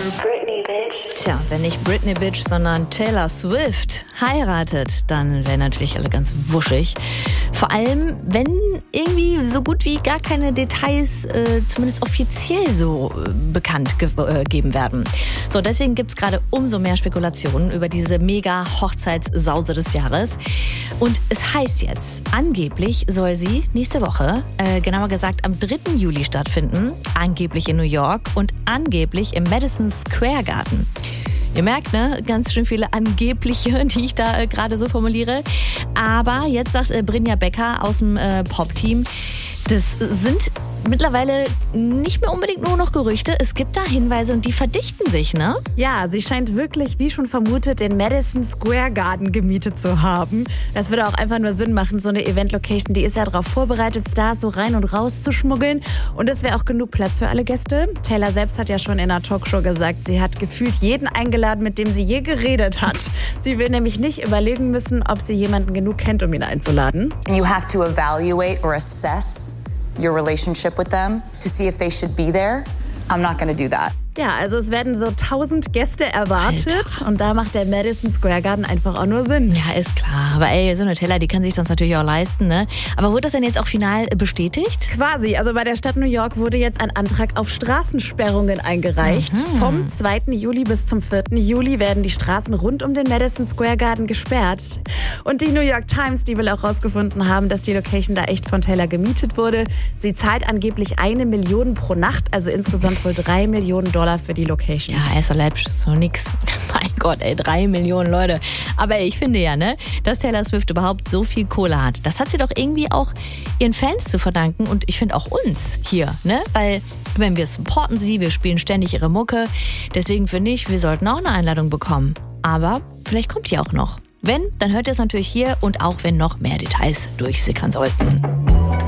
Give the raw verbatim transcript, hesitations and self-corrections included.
Britney, bitch. Tja, wenn nicht Britney, Bitch, sondern Taylor Swift heiratet, dann wären natürlich alle ganz wuschig. Vor allem, wenn irgendwie so gut wie gar keine Details, äh, zumindest offiziell so äh, bekannt ge- äh, geben werden. So, deswegen gibt es gerade umso mehr Spekulationen über diese mega-Hochzeitssause des Jahres. Und es heißt jetzt, angeblich soll sie nächste Woche, äh, genauer gesagt am dritten Juli stattfinden, angeblich in New York und angeblich im Madison Square Garden. Ihr merkt, ne, ganz schön viele angebliche, die ich da äh, gerade so formuliere. Aber jetzt sagt äh, Brinja Becker aus dem äh, Pop-Team, das sind mittlerweile nicht mehr unbedingt nur noch Gerüchte. Es gibt da Hinweise und die verdichten sich, ne? Ja, sie scheint wirklich, wie schon vermutet, den Madison Square Garden gemietet zu haben. Das würde auch einfach nur Sinn machen. So eine Event-Location, die ist ja darauf vorbereitet, Stars so rein und raus zu schmuggeln. Und es wäre auch genug Platz für alle Gäste. Taylor selbst hat ja schon in einer Talkshow gesagt, sie hat gefühlt jeden eingeladen, mit dem sie je geredet hat. Sie will nämlich nicht überlegen müssen, ob sie jemanden genug kennt, um ihn einzuladen. You have to evaluate or assess your relationship with them to see if they should be there. I'm not going to do that. Ja, also es werden so tausend Gäste erwartet. Alter. Und da macht der Madison Square Garden einfach auch nur Sinn. Ja, ist klar. Aber ey, so eine Taylor, die kann sich das natürlich auch leisten, ne? Aber wurde das denn jetzt auch final bestätigt? Quasi. Also bei der Stadt New York wurde jetzt ein Antrag auf Straßensperrungen eingereicht. Mhm. Vom zweiten Juli bis zum vierten Juli werden die Straßen rund um den Madison Square Garden gesperrt. Und die New York Times, die will auch rausgefunden haben, dass die Location da echt von Taylor gemietet wurde. Sie zahlt angeblich eine Million pro Nacht, also insgesamt wohl drei Millionen Dollar für die Location. Ja, ist ist so nix. Mein Gott, ey, drei Millionen Leute. Aber ey, ich finde ja, ne, dass Taylor Swift überhaupt so viel Kohle hat. Das hat sie doch irgendwie auch ihren Fans zu verdanken und ich finde auch uns hier, ne? Weil, wenn wir supporten sie, wir spielen ständig ihre Mucke. Deswegen finde ich, wir sollten auch eine Einladung bekommen. Aber vielleicht kommt die auch noch. Wenn, dann hört ihr es natürlich hier und auch wenn noch mehr Details durchsickern sollten.